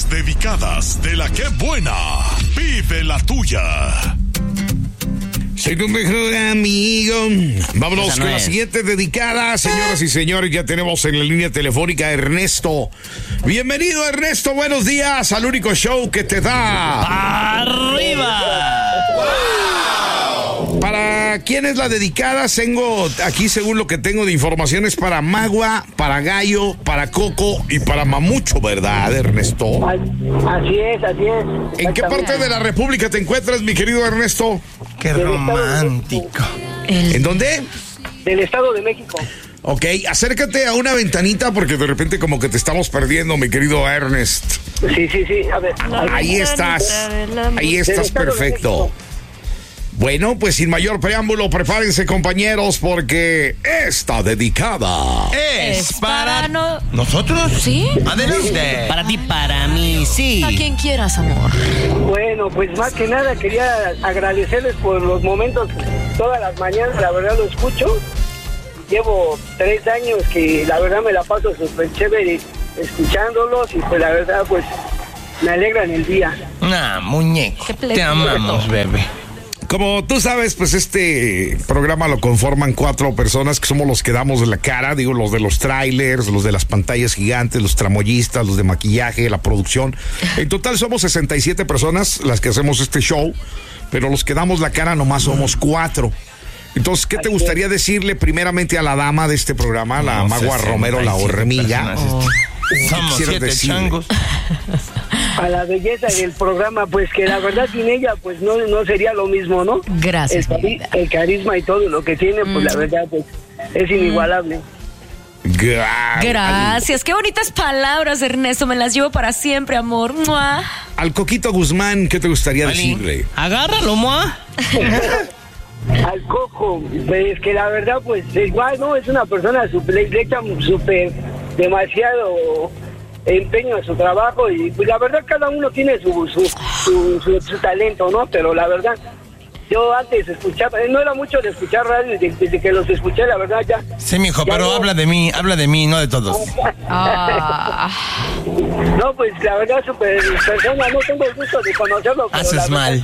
dedicadas de la que buena. Vive la tuya. Soy tu mejor amigo. Vámonos con la siguiente dedicada, señoras y señores. Ya tenemos en la línea telefónica a Ernesto. Bienvenido, Ernesto. Buenos días al único show que te da ¡arriba! ¿Para quién es la dedicada? Tengo aquí, según lo que tengo de informaciones, para Magua, para Gallo, para Coco y para Mamucho, ¿verdad, Ernesto? Así es. ¿En qué parte de la República te encuentras, mi querido Ernesto? ¡Qué romántico! ¿En dónde? Del Estado de México. Ok, acércate a una ventanita porque de repente como que te estamos perdiendo, mi querido Ernest. Sí. A ver. Ahí estás perfecto. Bueno, pues sin mayor preámbulo, prepárense, compañeros, porque esta dedicada es para nosotros. ¿Sí? Adelante. Para ti, para mí, sí. A quien quieras, amor. Bueno, pues más que nada quería agradecerles por los momentos, todas las mañanas, la verdad lo escucho. Llevo 3 años que la verdad me la paso súper chévere escuchándolos y pues la verdad pues me alegran el día. Muñeco, te amamos, bebé. Como tú sabes, pues este programa lo conforman 4 personas que somos los que damos la cara, digo, los de los trailers, los de las pantallas gigantes, los tramoyistas, los de maquillaje, la producción. En total somos 67 personas las que hacemos este show, pero los que damos la cara nomás somos 4. Entonces, ¿qué te gustaría decirle primeramente a la dama de este programa, la Magua Romero, la hormiga? Somos 7 changos. A la belleza del programa, pues que la verdad sin ella pues no sería lo mismo, ¿no? Gracias. El carisma y todo lo que tiene, pues la verdad pues es inigualable. Gracias, qué bonitas palabras, Ernesto, me las llevo para siempre, amor. ¡Mua! Al Coquito Guzmán, ¿qué te gustaría decirle? Agárralo, mua. Al Coco, pues que la verdad pues igual, ¿no? Es una persona le echa súper demasiado empeño a su trabajo y pues la verdad cada uno tiene su talento, ¿no? Pero la verdad yo antes escuchaba, no era mucho de escuchar radio, desde que los escuché la verdad ya. Sí, mijo, pero no. habla de mí, no de todos. No, pues la verdad súper persona, no tengo el gusto de conocerlo. Haces mal.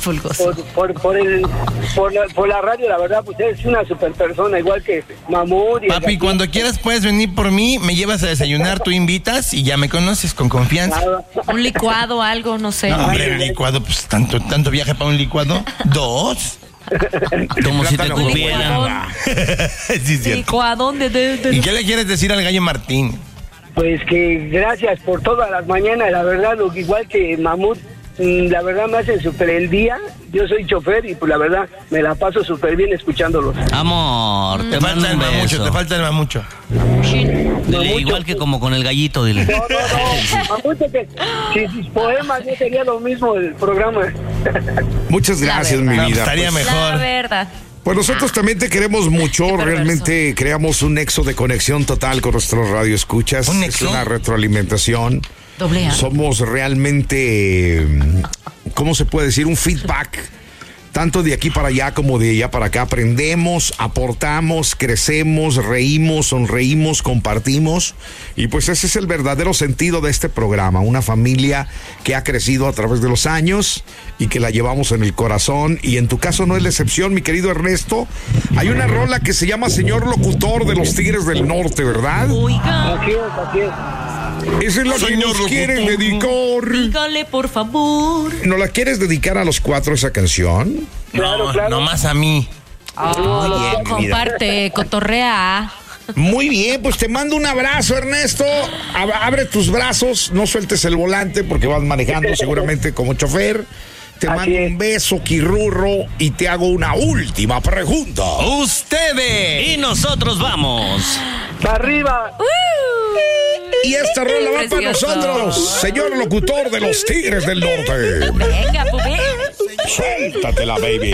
Por la radio, la verdad, pues es una super persona, igual que Mamut. Papi, cuando quieras puedes venir por mí, me llevas a desayunar, tú invitas y ya me conoces con confianza. Un licuado, algo, no sé. No, hombre, un licuado, pues tanto viaje para un licuado. 2. Como si te cupieran. Sí, es cierto. Licuadón ¿Y qué le quieres decir al Gallo Martín? Pues que gracias por todas las mañanas, la verdad, igual que Mamut, la verdad me hacen súper el día. Yo soy chofer y pues la verdad me la paso súper bien escuchándolos. Amor, te falta el mamucho. Te falta el mamucho. Dile, igual que como con el gallito, dile. No. Mamucho, que si sus poemas no sería lo mismo el programa. Muchas gracias, mi vida. Estaría mejor. La verdad. Pues nosotros también te queremos mucho, realmente creamos un nexo de conexión total con nuestros radioescuchas. ¿Un nexo? Es una retroalimentación. Doble A. Somos realmente, ¿cómo se puede decir? Un feedback, tanto de aquí para allá como de allá para acá. Aprendemos, aportamos, crecemos, reímos, sonreímos, compartimos. Y pues ese es el verdadero sentido de este programa. Una familia que ha crecido a través de los años y que la llevamos en el corazón. Y en tu caso no es la excepción, mi querido Ernesto. Hay una rola que se llama Señor Locutor de los Tigres del Norte, ¿verdad? Oiga. Así es. Esa es la que nos quieren dedicar. Dígale, por favor. ¿No la quieres dedicar a los 4 esa canción? Claro. No más a mí. Oye, comparte, cotorrea. Muy bien, pues te mando un abrazo, Ernesto. Abre tus brazos, no sueltes el volante porque vas manejando seguramente como chofer. Te mando un beso, Quirurro, y te hago una última pregunta. Ustedes y nosotros vamos. ¡Para arriba! Y esta rola va para Precioso. nosotros, señor locutor de los Tigres del Norte. Venga, pues. Suéltatela, baby.